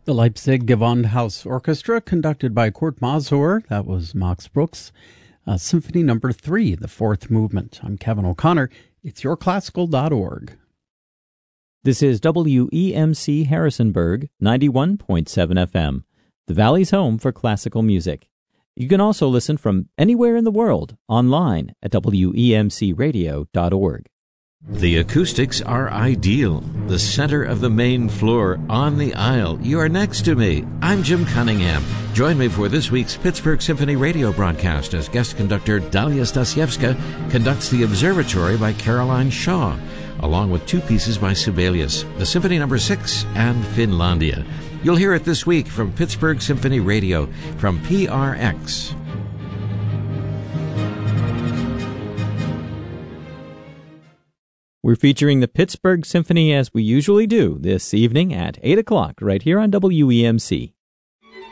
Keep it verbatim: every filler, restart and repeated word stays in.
The Leipzig Gewandhaus Orchestra, conducted by Kurt Masur, that was Max Bruchs, uh, Symphony Number Three, the fourth movement. I'm Kevin O'Connor. It's your classical dot org. This is W E M C Harrisonburg, ninety-one point seven F M, the Valley's home for classical music. You can also listen from anywhere in the world online at W E M C radio dot org. The acoustics are ideal. The center of the main floor, on the aisle. You are next to me. I'm Jim Cunningham. Join me for this week's Pittsburgh Symphony radio broadcast as guest conductor Dalia Stasiewska conducts the Observatory by Caroline Shaw, along with two pieces by Sibelius, the Symphony Number Six and Finlandia. You'll hear it this week from Pittsburgh Symphony Radio from P R X. We're featuring the Pittsburgh Symphony as we usually do this evening at eight o'clock right here on W E M C.